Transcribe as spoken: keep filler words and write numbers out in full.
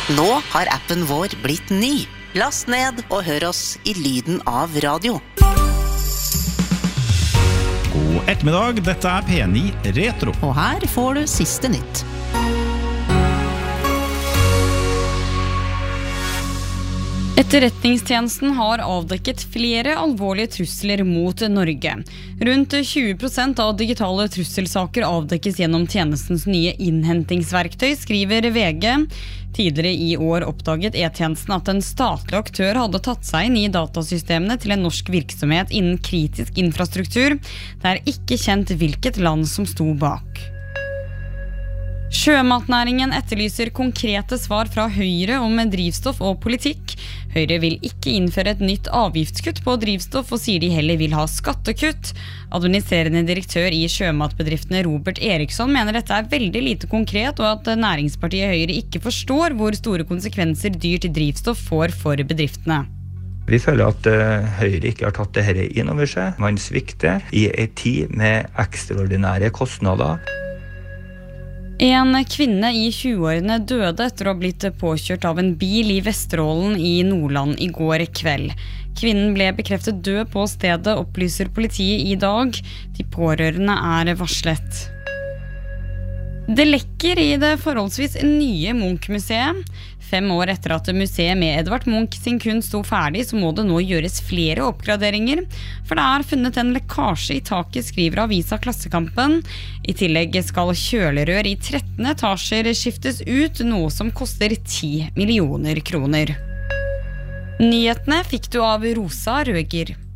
Nå har appen vår blitt ny. Last ned og hør oss i lyden av radio. God ettermiddag, dette er P ni Retro. Og her får du siste nytt. Etterretningstjenesten har avdekket flere alvorlige trusler mot Norge. Rundt tjue prosent av digitale trusselsaker avdekkes gjennom tjenestens nye innhentingsverktøy, skriver V G. Tidligere i år oppdaget E-tjenesten at en statlig aktør hadde tatt seg inn i datasystemene til en norsk virksomhet innen kritisk infrastruktur. Det er ikke kjent hvilket land som sto bak. Sjømatnæringen etterlyser konkrete svar fra Høyre om drivstoff og politikk. Høyre vil ikke innføre et nytt avgiftskutt på drivstoff og sier de heller vil ha skattekutt. Administrerende direktør i sjømatbedriftene Robert Eriksson mener dette er veldig lite konkret, og at næringspartiet Høyre ikke forstår hvor store konsekvenser dyrt drivstoff får for bedriftene. Vi føler at uh, Høyre ikke har tatt dette inn over seg. Man svikter i en tid med ekstraordinære kostnader. En kvinne i tjueårene døde etter å ha blitt påkjørt av en bil i Vesterålen i Nordland i går kveld. Kvinnen ble bekreftet død på stedet, opplyser politiet i dag. De pårørende er varslet. Det lekker i det forholdsvis nye Munch-museet. Fem år etter at museet med Edvard Munch sin kunst sto ferdig, så må det nå gjøres flere oppgraderinger. For det er funnet en lekkasje i taket, skriver avisa Klassekampen. I tillegg skal kjølerør i tretten etasjer skiftes ut, noe som koster ti millioner kroner. Nyhetene fikk du av Rosa Røger.